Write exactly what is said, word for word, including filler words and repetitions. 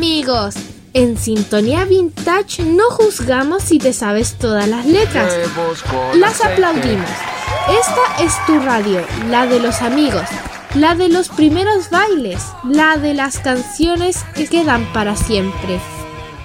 amigos! En Sintonía Vintage no juzgamos si te sabes todas las letras. Las aplaudimos. Esta es tu radio, la de los amigos, la de los primeros bailes, la de las canciones que quedan para siempre.